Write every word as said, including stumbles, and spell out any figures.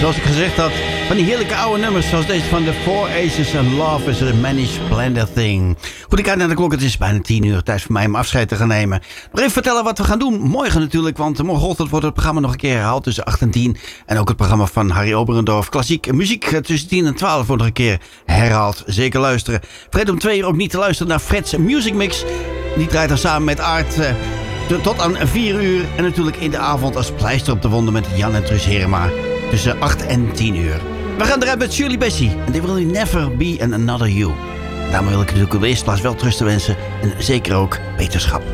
Zoals ik gezegd had, van die heerlijke oude nummers zoals deze van The Four Aces and Love is a Many Splendid Thing. Goed, ik kijk naar de klok, het is bijna tien uur. Tijd voor mij om afscheid te gaan nemen. Nog even vertellen wat we gaan doen. Morgen natuurlijk, want morgenochtend wordt het programma nog een keer herhaald tussen acht en tien. En ook het programma van Harry Oberendorf, klassiek muziek tussen tien en twaalf wordt nog een keer herhaald. Zeker luisteren. Vergeet om twee uur ook niet te luisteren naar Fred's Music Mix. Die draait dan samen met Art uh, tot aan vier uur. En natuurlijk in de avond als pleister op de wonden met Jan en Truus Herema. Tussen acht en tien uur. We gaan eruit met Shirley Bassey. En There Will Never Be Another You. Daarom wil ik natuurlijk op de eerste plaats wel troost wensen. En zeker ook wetenschap.